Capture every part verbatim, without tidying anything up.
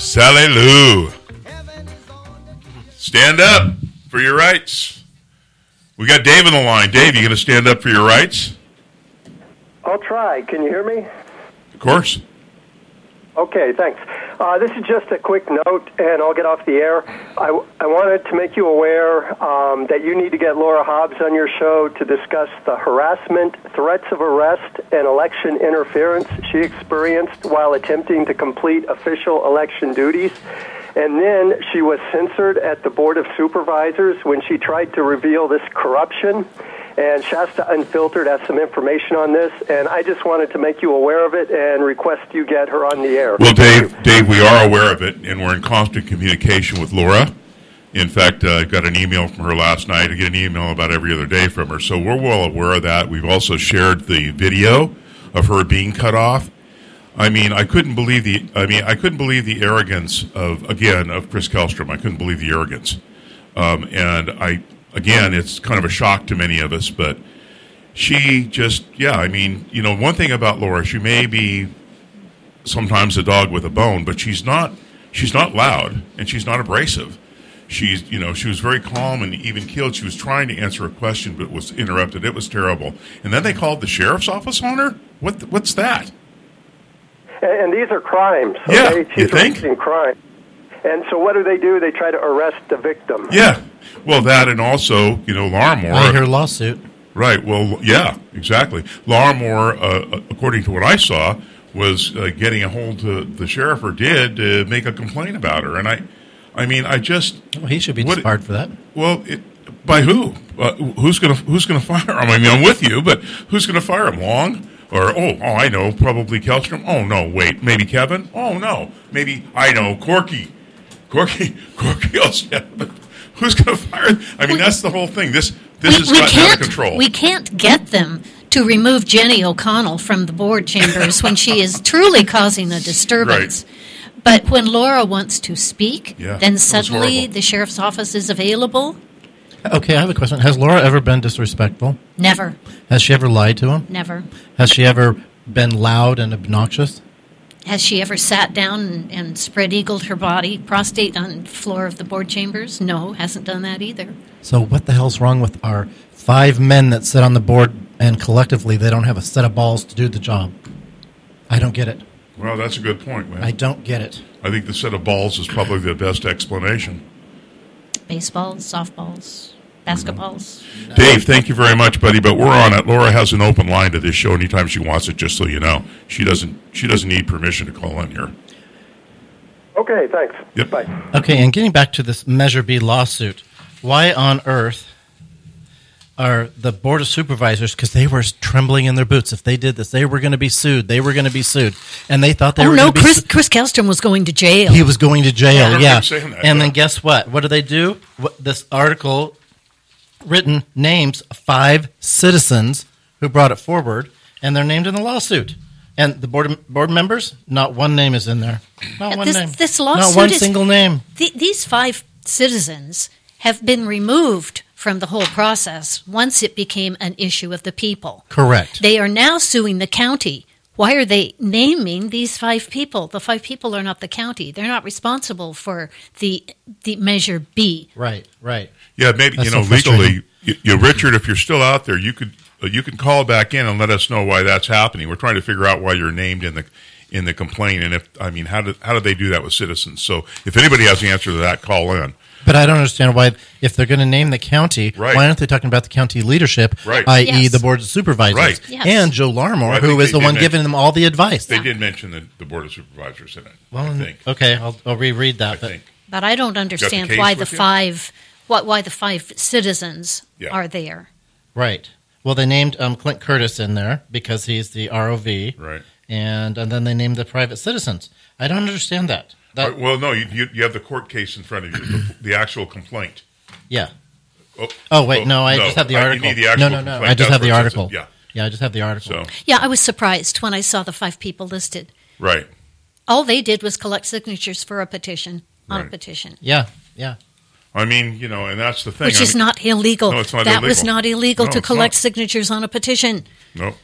Sally Lou. Stand up for your rights. We got Dave on the line. Dave, you going to stand up for your rights? I'll try. Can you hear me? Of course. Okay, thanks. Uh, this is just a quick note, and I'll get off the air. I, I wanted to make you aware um, that you need to get Laura Hobbs on your show to discuss the harassment, threats of arrest, and election interference she experienced while attempting to complete official election duties. And then she was censored at the Board of Supervisors when she tried to reveal this corruption. And Shasta Unfiltered has some information on this, and I just wanted to make you aware of it and request you get her on the air. Well, Dave, Dave, we are aware of it, and we're in constant communication with Laura. In fact, uh, I got an email from her last night. I get an email about every other day from her, so we're well aware of that. We've also shared the video of her being cut off. I mean, I couldn't believe the. I mean, I couldn't believe the arrogance of again of Chris Kellstrom. I couldn't believe the arrogance, um, and I. Again, it's kind of a shock to many of us, but she just, yeah, I mean, you know, one thing about Laura, she may be sometimes a dog with a bone, but she's not, she's not loud, and she's not abrasive. She's, you know, she was very calm and even keeled. She was trying to answer a question, but was interrupted. It was terrible. And then they called the sheriff's office on her? What, what's that? And, and these are crimes. Okay? Yeah, She's you think? arresting crime. And so what do they do? They try to arrest the victim. Yeah. Well, that and also, you know, Laura Moore. I hear lawsuit. Right. Well, yeah, exactly. Laura Moore, uh, according to what I saw, was uh, getting a hold of the sheriff, or did, to make a complaint about her. And I, I mean, I just... Well, he should be disbarred for that. Well, it, by who? Uh, who's going to who's going to fire him? I mean, I'm with you, but who's going to fire him? Long? Or, oh, oh, I know, probably Kellstrom. Oh, no, wait, maybe Kevin? Oh, no, maybe, I know, Corky. Corky, Corky also. Who's going to fire? I mean, that's the whole thing. This this we, has we gotten out of can't- control. We can't get them to remove Jenny O'Connell from the board chambers when she is truly causing a disturbance. Right. But when Laura wants to speak, Yeah, then that was suddenly horrible. the sheriff's office is available. Okay, I have a question. Has Laura ever been disrespectful? Never, Has she ever lied to him? never. Has she ever been loud and obnoxious? Has she ever sat down and, and spread-eagled her body, prostate on the floor of the board chambers? No, hasn't done that either. So what the hell's wrong with our five men that sit on the board and collectively they don't have a set of balls to do the job? I don't get it. Well, that's a good point, man. I don't get it. I think the set of balls is probably the best explanation. Baseballs, softballs, basketballs. Dave, thank you very much, buddy. But we're on it. Laura has an open line to this show anytime she wants it. Just so you know, she doesn't. She doesn't need permission to call in here. Okay, thanks. Yep. Bye. Okay, and getting back to this Measure B lawsuit, why on earth are the Board of Supervisors, because they were trembling in their boots. If they did this, they were going to be sued. They were going to be sued. And they thought they Oh, were no, going to be Chris, sued. Chris Kellstrom was going to jail. He was going to I jail, remember yeah. him saying that, and yeah. then guess what? What do they do? What, this article written names five citizens who brought it forward, and they're named in the lawsuit. And the board board members, not one name is in there. Not Uh, one this- name. this Not lawsuit one is- single name. The, these five citizens have been removed from the whole process once it became an issue of the people. Correct. They are now suing the county. Why are they naming these five people? The five people are not the county. They're not responsible for the the Measure B. Right, right. Yeah, maybe That's you know so frustrating. legally. You, you, Richard, if you're still out there, you could uh, you can call back in and let us know why that's happening. We're trying to figure out why you're named in the in the complaint, and if I mean, how did how did they do that with citizens? So, if anybody has the answer to that, call in. But I don't understand why, if they're going to name the county, Right. why aren't they talking about the county leadership, Right. that is Yes. the board of supervisors, Right. Yes. and Joe Larmore, I who think is they the did one mention- giving them all the advice? They did mention the, the board of supervisors in it. Well, I think. okay, I'll, I'll reread that. I but think. But I don't understand case why the with you? five what why the five citizens Yeah. are there. Right. Well, they named um, Clint Curtis in there because he's the R O V, Right. and and then they named the private citizens. I don't understand that. That Uh, well, no, you, you you have the court case in front of you, the, the actual complaint. yeah. Oh, Oh wait, oh, no, I just have the I- you article. need the actual no, no, no, complaint. I just That's have the where it says it. article. Yeah. Yeah, I just have the article. So Yeah, I was surprised when I saw the five people listed. right. All they did was collect signatures for a petition on a Right. petition, Yeah, yeah. I mean, you know, and that's the thing. which I is mean, not illegal. No, it's not that was illegal. not illegal No, to it's collect not. signatures on a petition. No.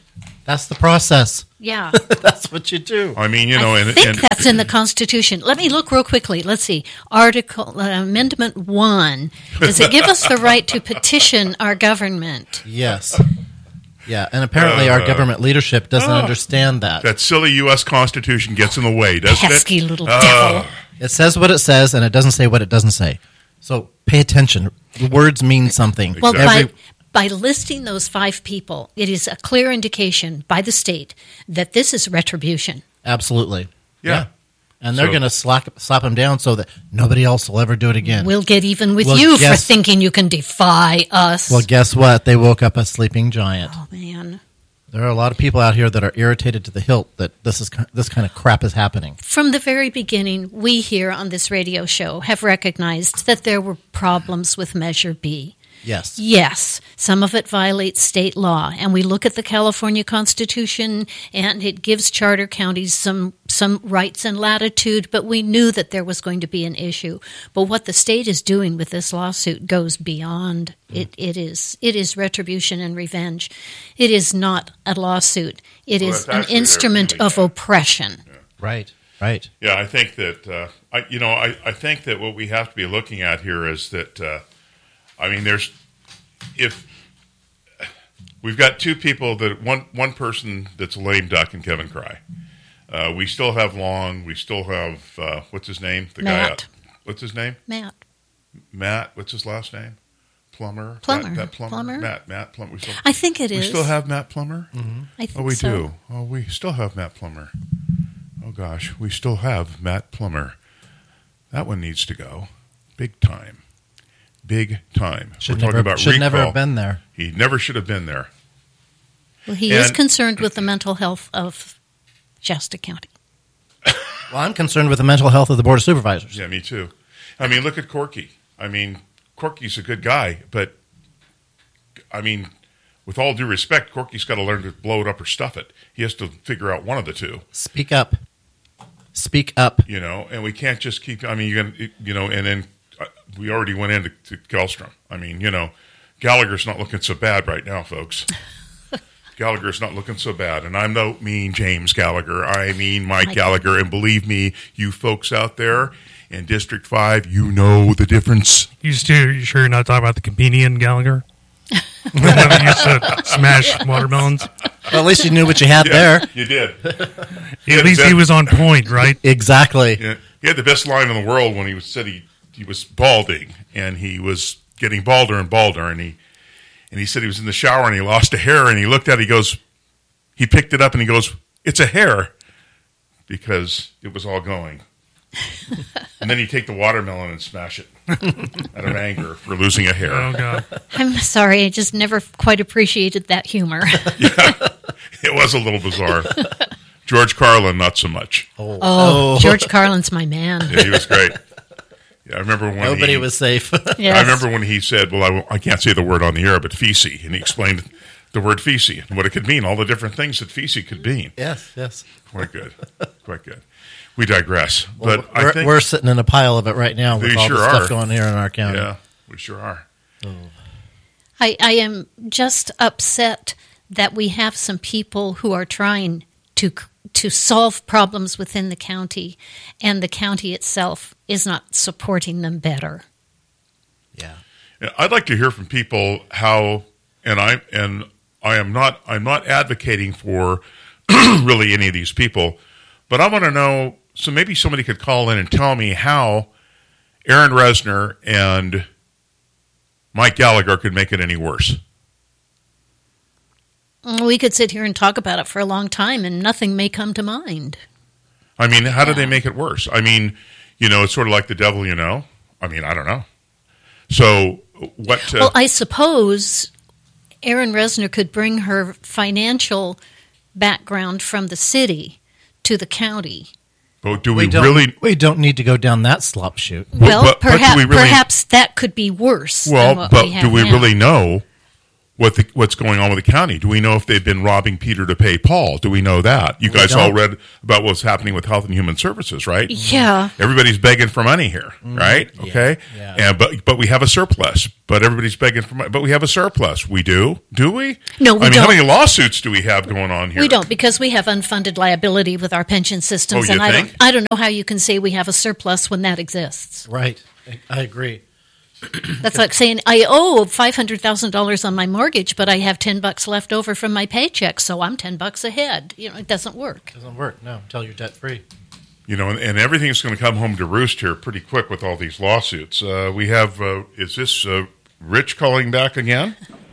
That's the process. Yeah. That's what you do. I mean, you know, I and, think and that's in the Constitution. Let me look real quickly. Let's see. Article uh, Amendment one. Does it give us the right to petition our government? Yes. Yeah, and apparently our Uh, government leadership doesn't oh. understand that. that silly U S Constitution gets in the way, doesn't Pesky it? little Oh. devil. It says what it says, and it doesn't say what it doesn't say. So pay attention. The words mean something. Well, Exactly. by, by listing those five people, it is a clear indication by the state that this is retribution. Absolutely. Yeah. And they're So- going to slap, slap them down so that nobody else will ever do it again. We'll get even with Well, you for guess- thinking you can defy us. Well, guess what? They woke up a sleeping giant. oh, man. There are a lot of people out here that are irritated to the hilt that this is this kind of crap is happening. From the very beginning, we here on this radio show have recognized that there were problems with Measure B. Yes. Yes, some of it violates state law, and we look at the California Constitution, and it gives charter counties some some rights and latitude, but we knew that there was going to be an issue. But what the state is doing with this lawsuit goes beyond. It, it is it is retribution and revenge. It is not a lawsuit. It Well, is that's an actually their instrument feeling, of yeah. oppression. Right. Right. Yeah, I think that uh, I, you know, I, I think that what we have to be looking at here is that, uh, I mean, there's if we've got two people that one one person that's a lame duck and Kevin Cry. Uh, we still have Long. We still have uh, what's his name? The guy. Matt. Out, what's his name? Matt. Matt. What's his last name? Plummer. Plummer. That, that Plummer. Plummer? Matt. Matt Plummer. We still, I think it we is. still have Matt Plummer. I think Oh, we so. do. Oh, we still have Matt Plummer. Oh gosh, we still have Matt Plummer. That one needs to go, big time, big time. Should We're never talking about should recall. never have been there. He never should have been there. Well, he is And- concerned with the mental health of Shasta County. Well, I'm concerned with the mental health of the Board of Supervisors. Yeah, me too. I mean, look at Corky. I mean, Corky's a good guy, but I mean, with all due respect, Corky's got to learn to blow it up or stuff it. He has to figure out one of the two. Speak up. Speak up. You know, and we can't just keep. I mean, you can, you know, and then uh, we already went into to Gallstrom. I mean, you know, Gallagher's not looking so bad right now, folks. Gallagher's not looking so bad, and I don't mean James Gallagher. I mean Mike Mike. Gallagher, and believe me, you folks out there in District Five, you know the difference. You still you sure you're not talking about the comedian Gallagher? The one that used to smash watermelons. Well, at least you knew what you had Yeah, there. you did. At least he was on point, right? Exactly. Yeah, he had the best line in the world when he was, said he he was balding, and he was getting balder and balder, and he and he said he was in the shower and he lost a hair, and he looked at it, he goes, he picked it up and he goes, it's a hair, because it was all going. And then you take the watermelon and smash it out of anger for losing a hair. Oh god. I'm sorry, I just never quite appreciated that humor. It was a little bizarre. George Carlin, not so much. Oh, Oh, George Carlin's my man. Yeah, he was great. Yeah, I remember when nobody he, was safe. Yes. I remember when he said, well, I, won't- I can't say the word on the air, but feces. And he explained the word feces and what it could mean, all the different things that feces could mean. Yes, yes. Quite good. Quite good. We digress. Well, but I we're, think, we're sitting in a pile of it right now with We all sure the stuff are. going here in our county. yeah, we sure are. I, I am just upset that we have some people who are trying to to solve problems within the county, and the county itself is not supporting them better. Yeah. Yeah, I'd like to hear from people how, and I and I am not I'm not advocating for really any of these people, but I want to know. So maybe somebody could call in and tell me how Aaron Resner and Mike Gallagher could make it any worse. We could sit here and talk about it for a long time, and nothing may come to mind. I mean, how do Yeah. they make it worse? I mean, you know, it's sort of like the devil, you know. I mean, I don't know. So what? Uh, Well, I suppose Erin Resner could bring her financial background from the city to the county. but do we, We don't, really? we don't need to go down that slop chute. Well, Well, but- but do perhaps we really- perhaps that could be worse. than Well, what but we have do we now. really know what the, what's going on with the county? Do we know if they've been robbing Peter to pay Paul? Do we know that? You guys all read about what's happening with Health and Human Services, right? Yeah. Everybody's begging for money here, right? Yeah. Okay. Yeah. And but but we have a surplus. But everybody's begging for money. But we have a surplus. We do, do we? No, we I mean, don't. how many lawsuits do we have going on here? We don't, because we have unfunded liability with our pension systems, Oh, you and I think? don't, I don't know how you can say we have a surplus when that exists. Right. I- I agree. That's like saying I owe five hundred thousand dollars on my mortgage, but I have ten bucks left over from my paycheck, so I'm ten bucks ahead. You know, it doesn't work. Doesn't work. No, until you're debt free. You know, and, and everything's going to come home to roost here pretty quick with all these lawsuits. Uh, we have, uh, is this uh, Rich calling back again?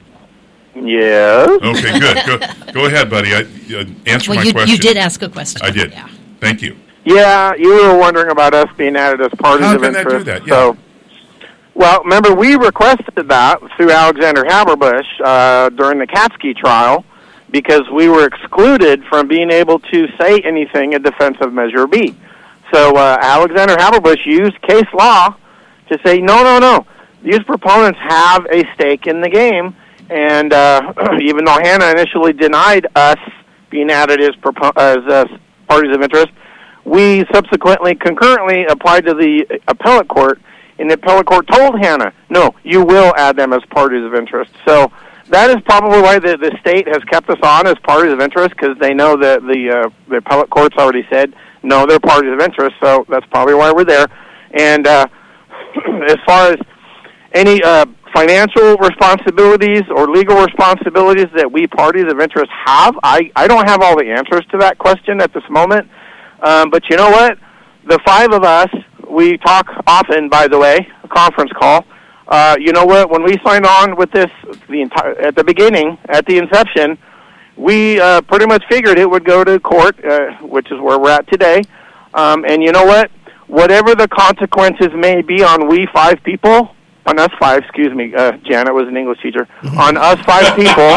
Yes. Okay, good. Go, go ahead, buddy. I, uh, answer Well, my you, question. you did ask a question. I did. Yeah. Thank you. Yeah, you were wondering about us being added as parties How of can that interest. do that? Yeah. So, well, remember, we requested that through Alexander Haberbush uh, during the Katsky trial because we were excluded from being able to say anything in defense of Measure B. So uh, Alexander Haberbush used case law to say, no, no, no, these proponents have a stake in the game, and uh, even though Hannah initially denied us being added as, propo- as uh, parties of interest, we subsequently, concurrently applied to the appellate court, and the appellate court told Hannah, no, you will add them as parties of interest. So that is probably why the, the state has kept us on as parties of interest, because they know that the, uh, the appellate court's already said, no, they're parties of interest, so that's probably why we're there. And uh, as far as any uh, financial responsibilities or legal responsibilities that we parties of interest have, I, I don't have all the answers to that question at this moment. Um, but you know what? The five of us, we talk often, by the way, a conference call. Uh, you know what? When we signed on with this the entire, at the beginning, at the inception, we uh, pretty much figured it would go to court, uh, which is where we're at today. Um, and you know what? Whatever the consequences may be on we five people, on us five, excuse me, uh, Janet was an English teacher, on us five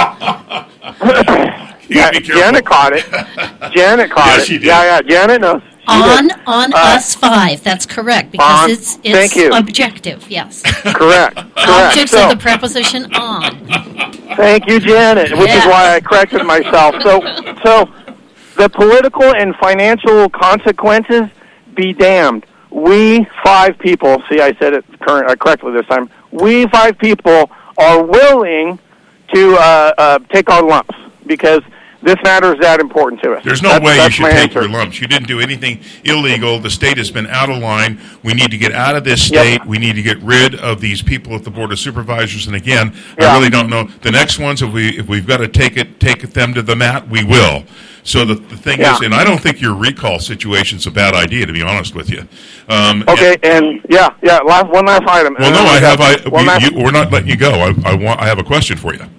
people, yeah, Janet caught it. Janet caught Yes, it. she did. Yeah, yeah, Janet knows. She On did. on Uh, us five. That's correct, because on- it's it's thank you. objective. Yes. Correct. Correct. Objects So, of the preposition on. thank you, Janet, which Yeah. is why I corrected myself. So, so the political and financial consequences be damned. We five people, see, I said it current, uh, correctly this time. We five people are willing to uh, uh, take our lumps because this matter is that important to us. There's no That's- way you that's should my take answer. your lumps. You didn't do anything illegal. The state has been out of line. We need to get out of this Yep. state. We need to get rid of these people at the Board of Supervisors. And again, Yeah. I really don't know. The next ones, if we if we've got to take it, take them to the mat, we will. So the, the thing Yeah. is, and I don't think your recall situation's a bad idea, to be honest with you. Um, Okay, and yeah, yeah. Last one last item. Well, no, Uh, I have. I one last- we, you, we're not letting you go. I, I want. I have a question for you.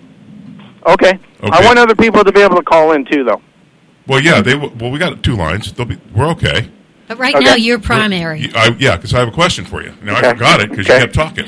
Okay. I Okay. want other people to be able to call in too, though. Well, yeah. They will- well, we got two lines. They'll be. We're okay. But right Okay. now you're primary. You- I, yeah, because I have a question for you. Now I Okay. forgot it because Okay. you kept talking.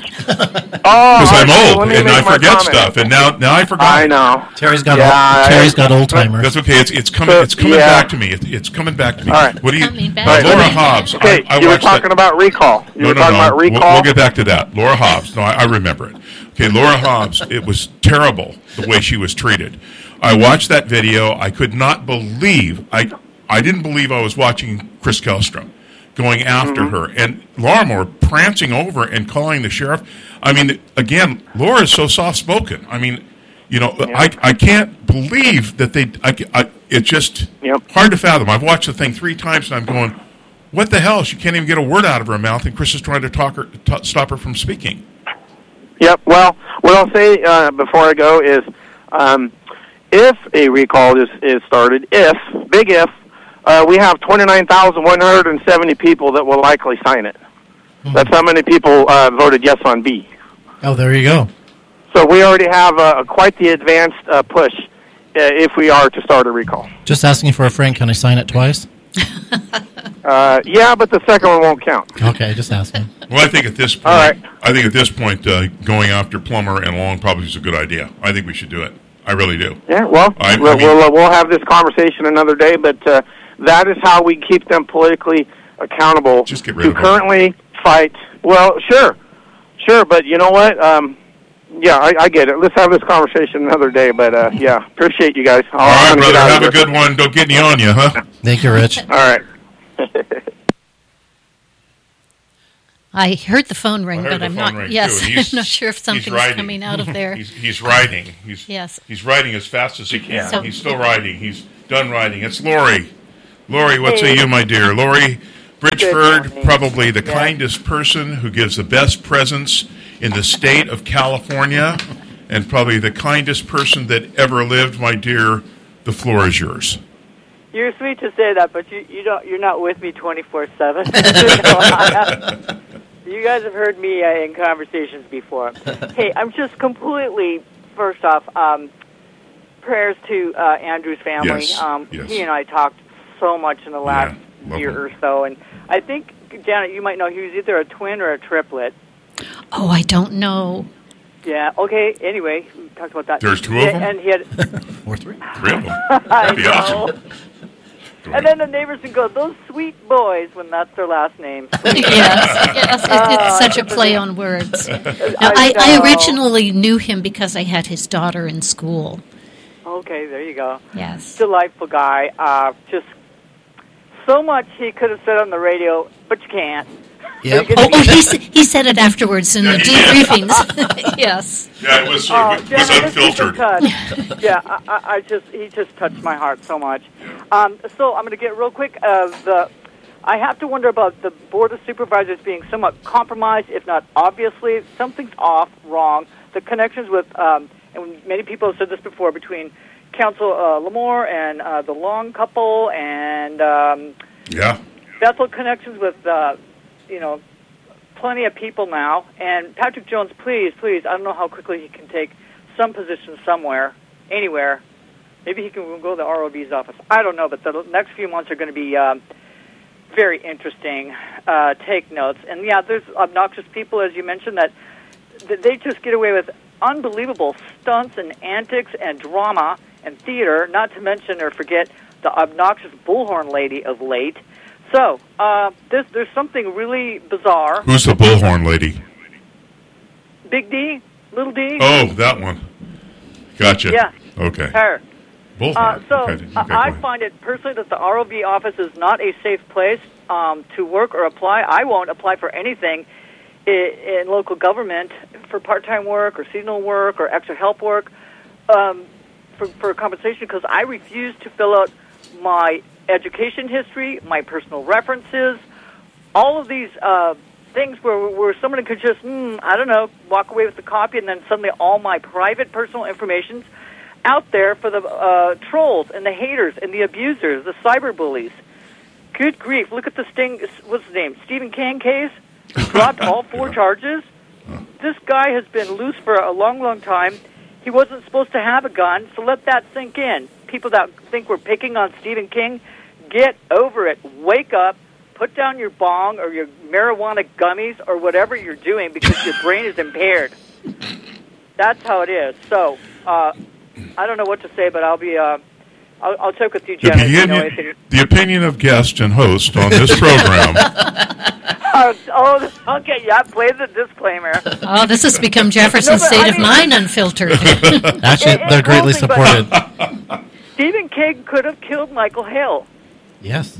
Oh, Because I'm okay, old let me and make I my forget comment. stuff, and now now I forgot. I it. know. Terry's got Yeah, old, I- Terry's got old timers. That's okay. It's it's coming. So, It's coming yeah. back to me. It, it's coming back to me. All right. What do you? Coming back uh, to Laura me. Hobbs. Okay, I, I you were watched talking that. about recall. You No, were no, talking no. about We'll, recall. we'll get back to that. Laura Hobbs. No, I, I remember it. Okay, Laura Hobbs. It was terrible the way she was treated. I watched that video. I could not believe. I I didn't believe I was watching Chris Kellstrom going after Mm-hmm. her, and Lorimer prancing over and calling the sheriff. I mean, again, Laura is so soft spoken. I mean, you know, I I can't believe that they. I, I, it's just Yep. hard to fathom. I've watched the thing three times, and I'm going, what the hell? She can't even get a word out of her mouth, and Chris is trying to talk her, t- stop her from speaking. Yep. Well, what I'll say uh, before I go is, um, if a recall is, is started, if, big if, uh, we have twenty-nine thousand one hundred seventy people that will likely sign it. That's how many people uh, voted yes on B. Oh, there you go. So we already have uh, quite the advanced uh, push uh, if we are to start a recall. Just asking for a friend. Can I sign it twice? Uh, yeah, but the second one won't count. Okay, just asking. Well, I think at this point, All right. I think at this point, uh, going after Plummer and Long probably is a good idea. I think we should do it. I really do. Yeah, well, I- I we'll, mean- we'll, uh, we'll have this conversation another day, but uh, that is how we keep them politically accountable Just get rid to of them. currently fight. Well, sure, sure, but you know what? Um, yeah, I, I get it. Let's have this conversation another day. But uh, yeah, appreciate you guys. All right, brother. Have a good one. Don't get any on you, huh? Thank you, Rich. All right. I heard the phone ring, I heard but the I'm phone not. ring, Yes, too, and he's- I'm not sure if he's something's riding. coming out of there. He's, he's riding. He's, Yes. He's riding as fast as he can. So- he's still riding. He's done riding. It's Lori. Lori, what say Hey. you, my dear? Lori Bridgeford, morning. probably the Yeah. kindest person who gives the best presents in the state of California, and probably the kindest person that ever lived, my dear. The floor is yours. You're sweet to say that, but you, you don't. You're not with me twenty-four seven. You guys have heard me uh, in conversations before. Hey, I'm just completely. First off, um, prayers to uh, Andrew's family. Yes, Um, yes. He and I talked so much in the last love year him. or so, and I think Janet, you might know he was either a twin or a triplet. Oh, I don't know. Yeah. Okay. Anyway, we talked about that. There's two of Yeah, them? and he had. Or three. Three of them. I That'd be know. awesome. Go And ahead. then the neighbors would go, "Those sweet boys," when that's their last name. yes, yes, it, it's such a play on words. Now, I, I know. originally knew him because I had his daughter in school. Okay, there you go. Yes. Delightful guy. Uh, just so much he could have said on the radio, but you can't. Yep. Oh, oh he, s- he said it afterwards in Yeah, the he did. debriefings. Yes. Yeah, it was, Oh, uh, it was Janet, this is a unfiltered. touch. Yeah, I, I I just he just touched my heart so much. Um, so I'm going to get real quick. Uh, the I have to wonder about the Board of Supervisors being somewhat compromised, if not obviously. Something's off, wrong. The connections with, um, and many people have said this before, between Council uh, Lamore and uh, the Long couple and um, Yeah. Bethel connections with, uh, you know, plenty of people now. And Patrick Jones, please, please, I don't know how quickly he can take some position somewhere, anywhere. Maybe he can go to the R O B's office. I don't know, but the next few months are going to be um, very interesting. Uh, take notes. And, yeah, there's obnoxious people, as you mentioned, that, that they just get away with unbelievable stunts and antics and drama and theater, not to mention or forget the obnoxious bullhorn lady of late. So, uh, this, there's something really bizarre. Who's the bullhorn lady? Big D? Little D? Oh, that one. Gotcha. Yeah. Okay. Her. Bullhorn. Uh, so, okay. Okay, uh, go I ahead. find it personally that the R O B office is not a safe place um, to work or apply. I won't apply for anything in, in local government for part-time work or seasonal work or extra help work um, for, for compensation because I refuse to fill out my education history, my personal references, all of these uh, things where where someone could just, mm, I don't know, walk away with the copy and then suddenly all my private personal information's out there for the uh, trolls and the haters and the abusers, the cyber bullies. Good grief! Look at the Sting. What's his name? Stephen King case. He dropped all four Yeah. charges. This guy has been loose for a long, long time. He wasn't supposed to have a gun, so let that sink in. People that think we're picking on Stephen King, get over it. Wake up. Put down your bong or your marijuana gummies or whatever you're doing because your brain is impaired. That's how it is. So, uh, I don't know what to say, but I'll be. Uh, I'll, I'll check with you, The Jen. if you know opinion, anything. the opinion of guest and host on this program. Uh, oh, okay. Yeah, play the disclaimer. Oh, this has become Jefferson's No, but State I of mean- Mind unfiltered. Actually, It- it they're greatly closing, but- supported. Stephen King could have killed Michael Hill. Yes.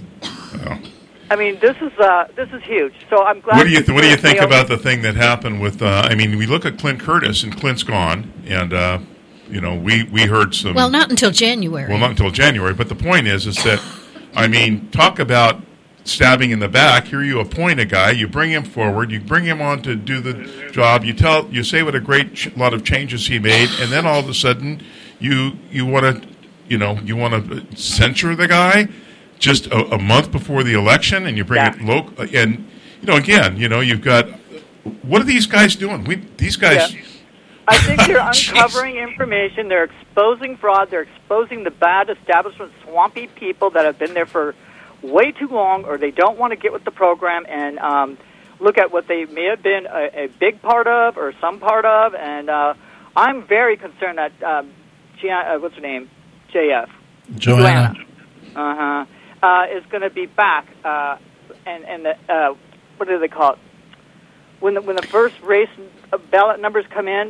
I mean, this is uh, this is huge. So I'm glad. What do you th- What do you think Naomi- about the thing that happened with? Uh, I mean, we look at Clint Curtis, and Clint's gone, and uh, you know, we, we heard some. Well, not until January. Well, not until January. But the point is, is that, I mean, talk about stabbing in the back. Here, you appoint a guy, you bring him forward, you bring him on to do the job. You tell, you say what a great ch- lot of changes he made, and then all of a sudden, you you want to, you know, you want to censure the guy just a, a month before the election, and you bring Yeah. it local. And you know, again, you know, you've got what are these guys doing? We these guys. Yeah. I think they're Jeez. uncovering information. They're exposing fraud. They're exposing the bad establishment, swampy people that have been there for way too long, or they don't want to get with the program and um, look at what they may have been a, a big part of or some part of. And uh, I'm very concerned that um, Gian, uh, what's her name, J F, Joanna. uh-huh, uh, is going to be back. Uh, and and the, uh, what do they call it? When the, when the first race ballot numbers come in,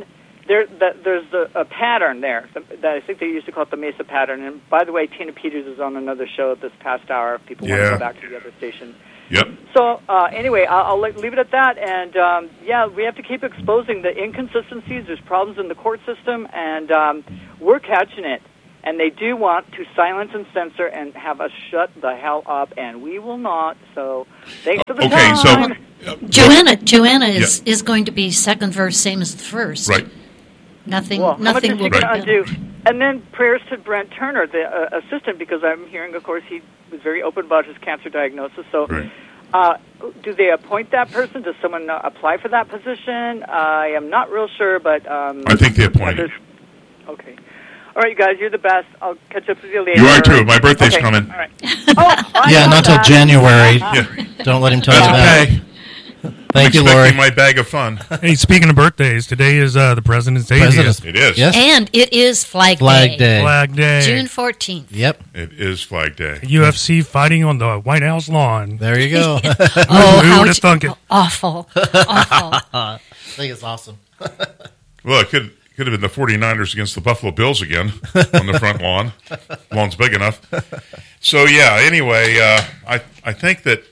there, that, there's a, a pattern there. That I think they used to call it the Mesa pattern. And by the way, Tina Peters is on another show this past hour. If people Yeah. want to go back to the other station. Yep. So uh, anyway, I'll, I'll leave it at that. And um, yeah, we have to keep exposing the inconsistencies. There's problems in the court system, and um, we're catching it. And they do want to silence and censor and have us shut the hell up, and we will not. So thanks for the Okay, time. so uh, Joanna, Joanna is, Yeah. is going to be second verse, same as the first. right. Nothing, Well, how much nothing is will she be going to done. undo? And then prayers to Brent Turner, the uh, assistant, because I'm hearing, of course, he was very open about his cancer diagnosis. So, Right. uh, do they appoint that person? Does someone uh, apply for that position? I am not real sure, but um, I think they appoint there's- Okay. All right, you guys, you're the best. I'll catch up with you later. You are too. My birthday's Okay, coming. All right. Oh, I Yeah, know not till that. January. Yeah. Don't let him tell you That's that. okay. Thank you, Expecting Lori. my bag of fun. Hey, speaking of birthdays, today is uh, the President's Day. President's- It is. Yes. And it is Flag, Flag Day. Flag Day. June fourteenth. Yep. It is Flag Day. U F C fighting on the White House lawn. There you go. Oh, Who how would've thunk it? awful. Awful. I think it's awesome. Well, it could could have been the 49ers against the Buffalo Bills again on the front lawn. Lawn's big enough. So, yeah, anyway, uh, I, I think that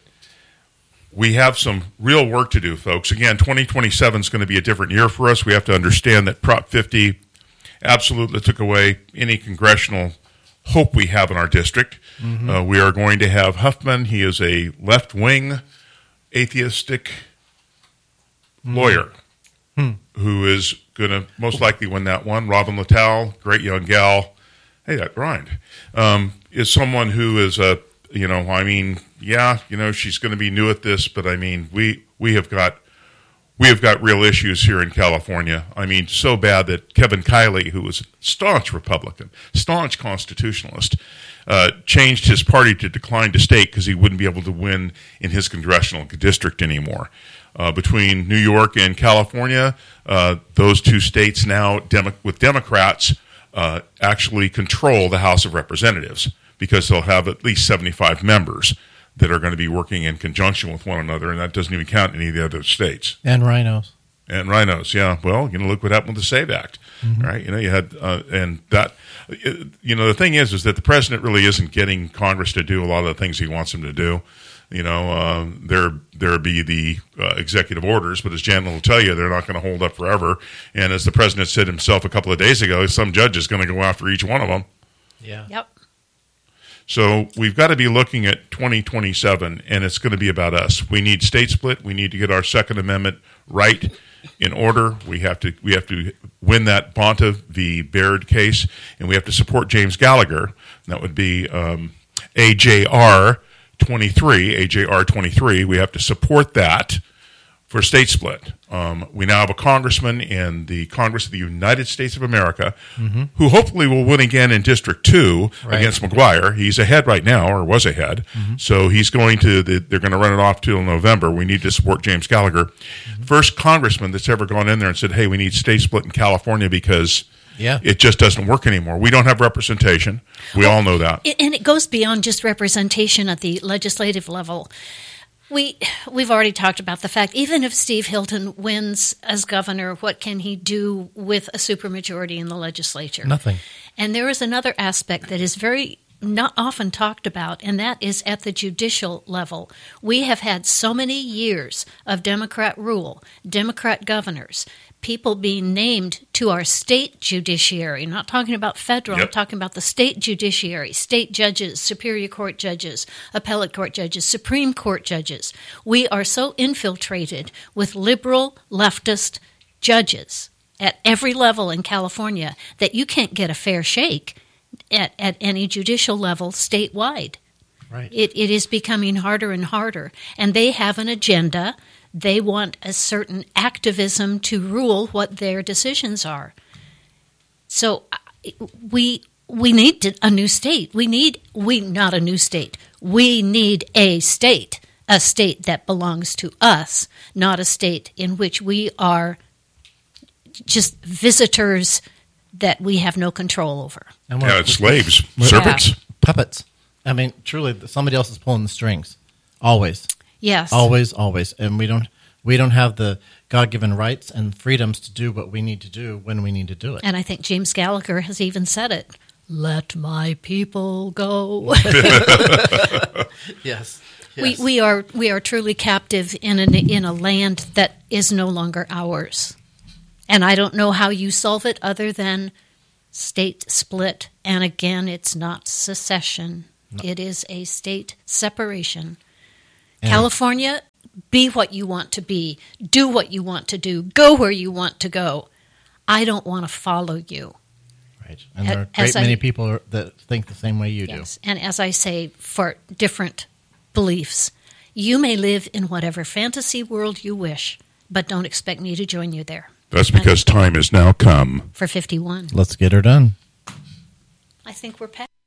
we have some real work to do, folks. Again, twenty twenty-seven is going to be a different year for us. We have to understand that Prop fifty absolutely took away any congressional hope we have in our district. Mm-hmm. Uh, we are going to have Huffman. He is a left-wing, atheistic mm-hmm. lawyer hmm. who is going to most likely win that one. Robin Littell, great young gal. Hey, that grind. Um, is someone who is a, you know, I mean, yeah, you know, she's going to be new at this, but I mean, we, we have got, we have got real issues here in California. I mean, so bad that Kevin Kiley, who was a staunch Republican, staunch constitutionalist, uh, changed his party to decline to state because he wouldn't be able to win in his congressional district anymore. Uh, between New York and California, uh, those two states now, Demo- with Democrats, uh, actually control the House of Representatives because they'll have at least seventy-five members that are going to be working in conjunction with one another, and that doesn't even count any of the other states. And rhinos. And rhinos, yeah. Well, you know, look what happened with the SAVE Act, mm-hmm. right? You know, you had, uh, and that, you know, the thing is, is that the president really isn't getting Congress to do a lot of the things he wants them to do. You know, uh, there there be the uh, executive orders, but as Jan will tell you, they're not going to hold up forever. And as the president said himself a couple of days ago, some judge is going to go after each one of them. Yeah. Yep. So we've got to be looking at twenty twenty-seven, and it's going to be about us. We need state split. We need to get our Second Amendment right in order. We have to we have to win that Bonta v. Baird case, and we have to support James Gallagher. That would be um, A J R twenty-three, A J R twenty-three. We have to support that for state split. Um, we now have a congressman in the Congress of the United States of America mm-hmm. who hopefully will win again in District two right. against McGuire. He's ahead right now, or was ahead. Mm-hmm. So he's going to, the, they're going to run it off till November. We need to support James Gallagher. Mm-hmm. First congressman that's ever gone in there and said, hey, we need state split in California because yeah. it just doesn't work anymore. We don't have representation. We well, all know that. And it goes beyond just representation at the legislative level. We, we've already talked about the fact, even if Steve Hilton wins as governor, what can he do with a supermajority in the legislature? Nothing. And there is another aspect that is very not often talked about, and that is at the judicial level. We have had so many years of Democrat rule, Democrat governors, people being named to our state judiciary. I'm not talking about federal, yep. I'm talking about the state judiciary, state judges, Superior Court judges, appellate court judges, Supreme Court judges. We are so infiltrated with liberal leftist judges at every level in California that you can't get a fair shake at, at any judicial level statewide. Right. It, it is becoming harder and harder, and they have an agenda. They want a certain activism to rule what their decisions are. So we we need to, a new state. We need we not a new state. We need a state, a state that belongs to us, not a state in which we are just visitors that we have no control over. And yeah, it's slaves, servants, yeah. puppets. I mean, truly, somebody else is pulling the strings. Always. Yes. Always, always. And we don't we don't have the God-given rights and freedoms to do what we need to do when we need to do it. And I think James Gallagher has even said it. Let my people go. Yes. We Yes. we are we are truly captive in an, in a land that is no longer ours. And I don't know how you solve it other than state split. And again, it's not secession. No. It is a state separation. And California, be what you want to be. Do what you want to do. Go where you want to go. I don't want to follow you. Right. And there are a great many I, people that think the same way you yes. do. And as I say, for different beliefs, you may live in whatever fantasy world you wish, but don't expect me to join you there. That's because time has now come. For fifty-one. Let's get her done. I think we're past.